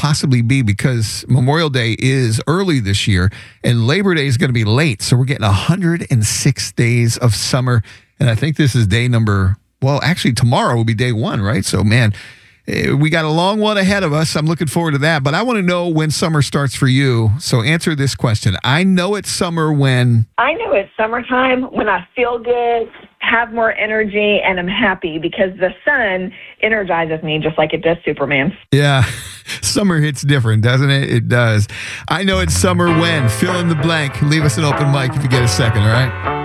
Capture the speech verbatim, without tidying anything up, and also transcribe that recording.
possibly be because Memorial Day is early this year and Labor Day is going to be late. So we're getting one hundred six days of summer. And I think this is day number, well, actually tomorrow will be day one, right? So, man, we got a long one ahead of us. I'm looking forward to that. But I want to know when summer starts for you. So answer this question. I know it's summer when... I know it's summertime when I feel good, have more energy, and I'm happy because the sun energizes me just like it does Superman. Yeah. Summer hits different, doesn't it? It does. I know it's summer when. Fill in the blank. Leave us an open mic if you get a second, all right?